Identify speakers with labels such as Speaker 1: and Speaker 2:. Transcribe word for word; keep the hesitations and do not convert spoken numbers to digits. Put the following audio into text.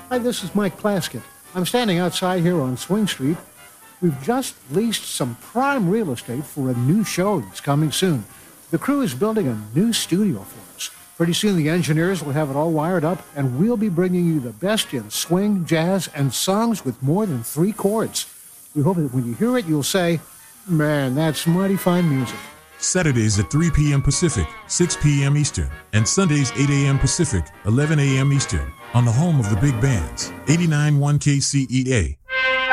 Speaker 1: Hi, this is Mike Plaskett. I'm standing outside here on Swing Street. We've just leased some prime real estate for a new show that's coming soon. The crew is building a new studio for us. Pretty soon the engineers will have it all wired up, and we'll be bringing you the best in swing, jazz, and songs with more than three chords. We hope that when you hear it, you'll say, man, that's mighty fine music.
Speaker 2: Saturdays at three p.m. Pacific, six p.m. Eastern, and Sundays eight a.m. Pacific, eleven a.m. Eastern, on the home of the big bands, eighty-nine point one K C E A.